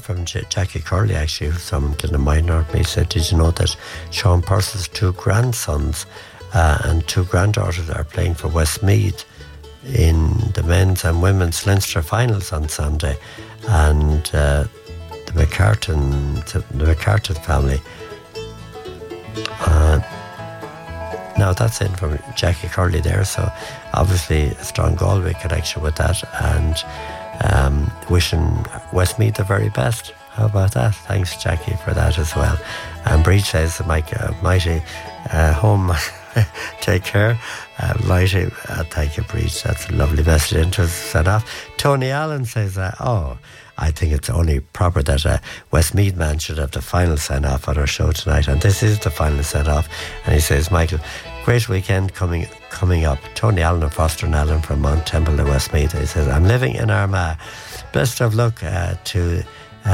from Jackie Curley, actually, who's from Glenminor. He said, did you know that Sean Purcell's 2 grandsons and 2 granddaughters are playing for Westmeath in the men's and women's Leinster finals on Sunday? And the McCartan family. Now that's in from Jackie Curley there, so obviously a strong Galway connection with that, and wishing Westmeath the very best. How about that? Thanks, Jackie, for that as well. And Breach says, mighty home, take care. Mighty, thank you, Breach. That's a lovely message into set off. Tony Allen says, I think it's only proper that a Westmeath man should have the final sign-off on our show tonight, and this is the final sign-off. And he says, Michael, great weekend coming up. Tony Allen of Foster and Allen from Mount Temple to Westmeath. He says, I'm living in Armagh. Best of luck to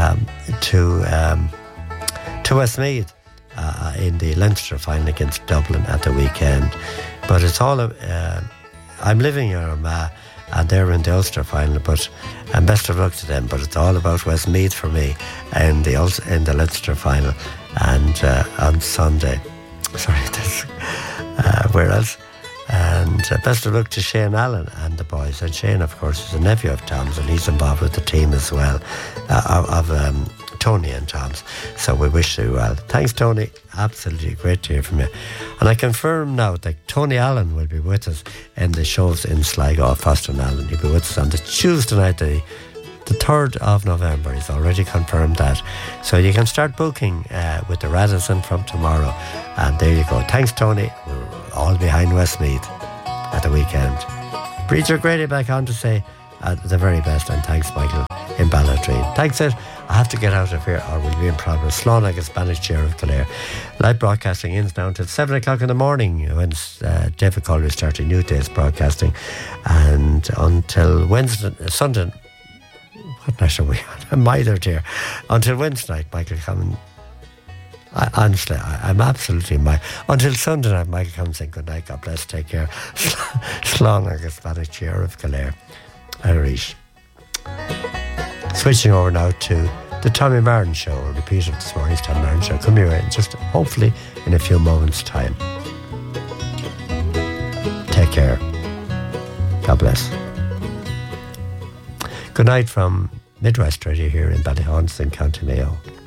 Westmeath in the Leinster final against Dublin at the weekend. But it's all I'm living in Armagh, and they're in the Ulster final, and best of luck to them. But it's all about Westmeath for me in the Leinster final, and on Sunday. Sorry, where else? And best of luck to Shane Allen and the boys. And Shane, of course, is a nephew of Tom's, and he's involved with the team as well, of Tony and Tom's. So we wish you well. Thanks, Tony. Absolutely great to hear from you. And I confirm now that Tony Allen will be with us in the shows in Sligo, Foster and Allen. He'll be with us on the Tuesday night, the 3rd of November. He's already confirmed that. So you can start booking with the Radisson from tomorrow. And there you go. Thanks, Tony. We're all behind Westmeath at the weekend. Breach Grady back on to say the very best, and thanks, Michael, in Balladreen. Thanks, Ed. I have to get out of here or we'll be in problems. Slán agus Spanish chair of Kildare. Live broadcasting ends now until 7 o'clock in the morning when David Collier starts a new day's broadcasting, and until Sunday. What night are we on? I'm either dear. Until Wednesday night, Michael Common. Honestly, I'm absolutely until Sunday night, Michael comes saying good night, God bless, take care. Slán agus Spanish chair of Kildare. Irish. Switching over now to the Tommy Martin Show, a repeat of this morning's Tommy Martin Show. Come here, just hopefully in a few moments' time. Take care. God bless. Good night from Midwest Radio here in Ballyhauns in County Mayo.